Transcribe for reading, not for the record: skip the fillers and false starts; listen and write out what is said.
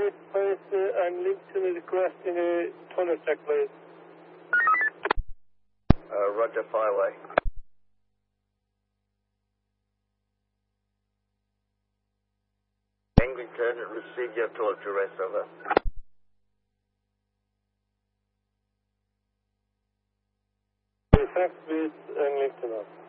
please, and Lincoln is requesting a toilet check, please. Roger, fire away. Angleton, receive your toilet duress, over. Fax, please, and Lincoln.